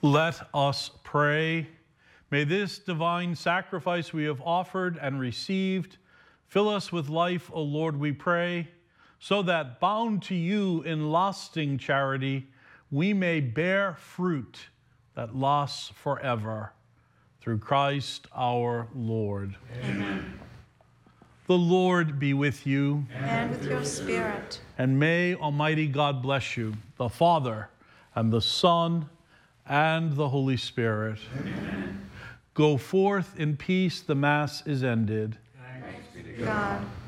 Let us pray. May this divine sacrifice we have offered and received fill us with life, O Lord, we pray, so that, bound to you in lasting charity, we may bear fruit that lasts forever. Through Christ our Lord. Amen. The Lord be with you. And with your spirit. And may Almighty God bless you, the Father, and the Son, and the Holy Spirit. Amen. Go forth in peace. The Mass is ended. Thanks be to God.